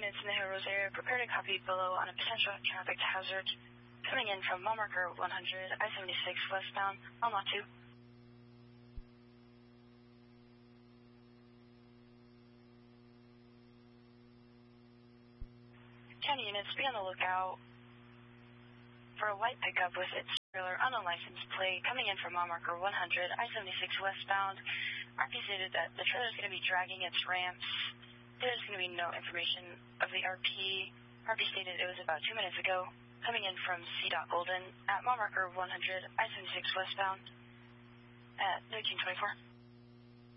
units in the Hill Rose area, prepare to copy below on a potential traffic hazard coming in from mile marker 100, I-76 westbound, on lot 2. County units, be on the lookout for a white pickup with its trailer on a license plate coming in from mile marker 100, I-76 westbound. RP stated that the trailer is going to be dragging its ramps. There's going to be no information of the RP. RP stated it was about 2 minutes ago, coming in from C. Golden at mile marker 100, I-76 westbound at 1324.